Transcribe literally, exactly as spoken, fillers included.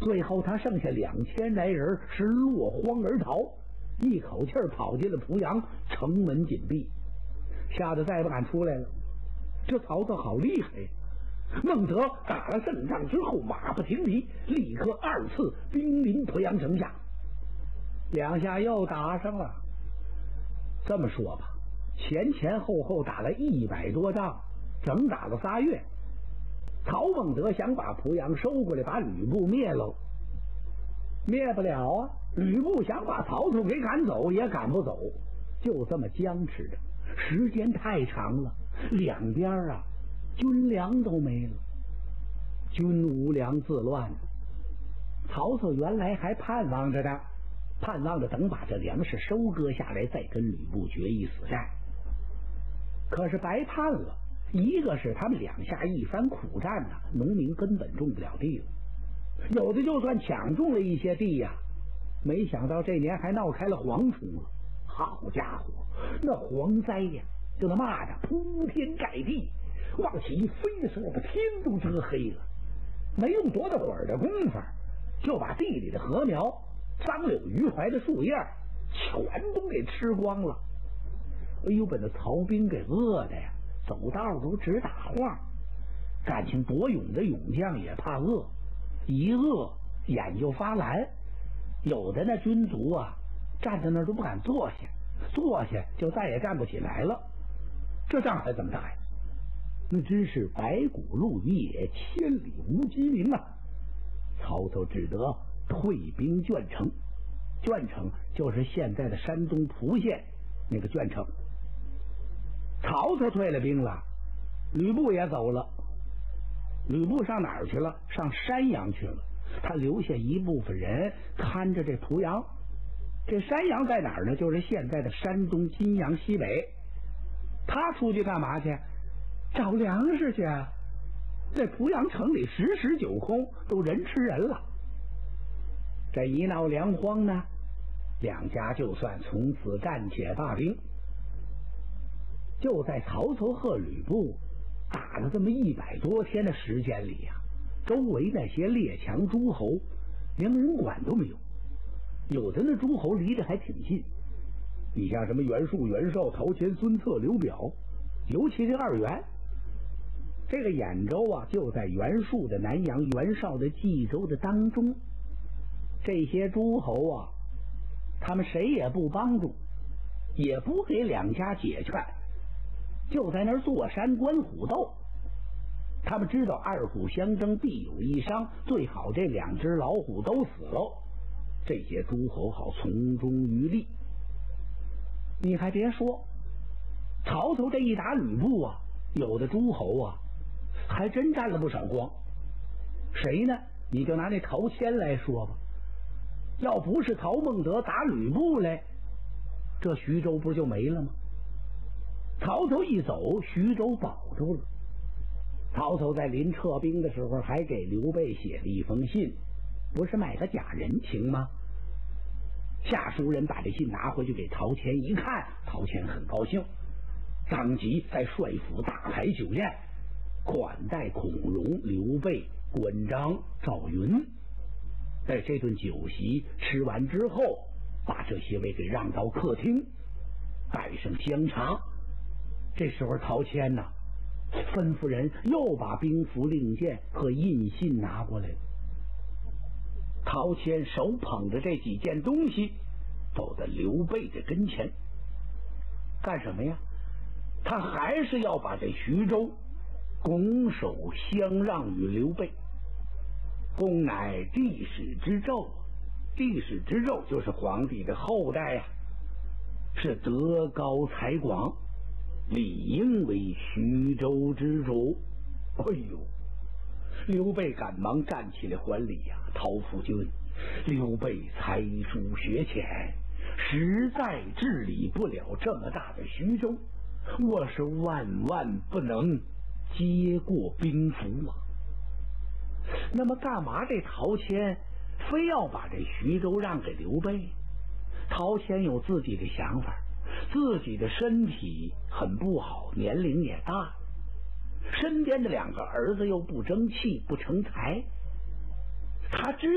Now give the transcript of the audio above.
最后他剩下两千来人是落荒而逃，一口气跑进了濮阳，城门紧闭，吓得再不敢出来了。这曹操好厉害呀！孟德打了胜仗之后，马不停蹄，立刻二次兵临濮阳城下，两下又打上了。这么说吧，前前后后打了一百多仗，整打了仨月。曹孟德想把濮阳收过来，把吕布灭喽，灭不了啊！吕布想把曹操给赶走，也赶不走，就这么僵持着，时间太长了，两边啊军粮都没了，军无粮自乱。曹操原来还盼望着的，盼望着等把这粮食收割下来，再跟吕布决一死战。可是白盼了，一个是他们两下一番苦战呐、啊，农民根本种不了地了，有的就算抢种了一些地呀、啊，没想到这年还闹开了蝗虫了。好家伙，那蝗灾呀，就那蚂蚱铺天盖地，往起一飞的时候，把天都遮黑了。没用多大会儿的功夫，就把地里的禾苗、张柳榆槐的树叶全都给吃光了。哎呦，把那曹兵给饿的呀，走道都直打晃。感情多勇的勇将也怕饿，一饿眼就发蓝。有的那军卒啊，站在那儿都不敢坐下，坐下就再也站不起来了。这仗还怎么打呀？那真是白骨露于野，千里无鸡鸣啊！曹操只得退兵鄄城，鄄城就是现在的山东蒲县那个鄄城。曹操退了兵了，吕布也走了。吕布上哪儿去了？上山阳去了。他留下一部分人看着这濮阳。这山阳在哪儿呢？就是现在的山东金阳西北。他出去干嘛去？找粮食去啊！这濮阳城里十室九空，都人吃人了。这一闹粮荒呢，两家就算从此暂且罢兵。就在曹操和吕布打了这么一百多天的时间里呀、啊，周围那些列强诸侯连人管都没有，有的那诸侯离得还挺近。你像什么袁术、袁绍、陶谦、孙策、刘表，尤其这二袁。这个兖州啊，就在袁术的南阳，袁绍的冀州的当中。这些诸侯啊，他们谁也不帮助，也不给两家解劝，就在那儿坐山观虎斗。他们知道二虎相争必有一伤，最好这两只老虎都死喽，这些诸侯好从中渔利。你还别说，曹操这一打吕布啊，有的诸侯啊还真占了不少光。谁呢？你就拿那陶谦来说吧，要不是曹孟德打吕布来，这徐州不就没了吗？曹操一走，徐州保住了。曹操在临撤兵的时候还给刘备写了一封信，不是买个假人情吗？下书人把这信拿回去给陶谦一看，陶谦很高兴，当即在帅府大排酒宴，款待孔融、刘备、关张、赵云。在这顿酒席吃完之后，把这些位给让到客厅，摆上香茶。这时候陶谦呐、啊，吩咐人又把兵符令箭和印信拿过来了。陶谦手捧着这几件东西走到刘备的跟前，干什么呀？他还是要把这徐州拱手相让于刘备。公乃帝室之胄，帝室之胄就是皇帝的后代呀、啊，是德高才广，理应为徐州之主。哎呦，刘备赶忙站起来还礼呀、啊，陶夫君，刘备才疏学浅，实在治理不了这么大的徐州，我是万万不能接过兵符啊。那么干嘛这陶谦非要把这徐州让给刘备？陶谦有自己的想法，自己的身体很不好，年龄也大，身边的两个儿子又不争气不成才，他知